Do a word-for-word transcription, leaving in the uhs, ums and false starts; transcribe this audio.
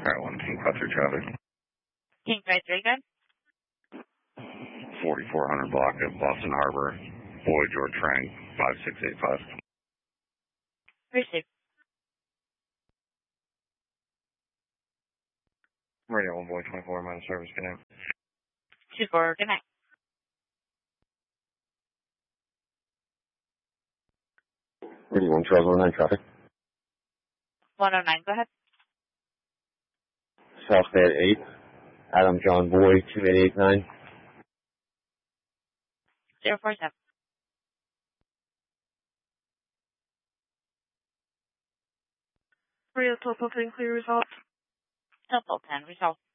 Alright, one King five three traffic. King five three, good. forty-four hundred block of Boston Harbor, Boy George Frank, five six eight five. Received. Radio one Boy twenty-four, minus service, good night. two four, good night. Radio one Charles one nine traffic. one oh nine, go ahead. South Bed eight, Adam John Boy two eight eight nine. zero four seven. Rio Topo ten, clear results. Total ten, result.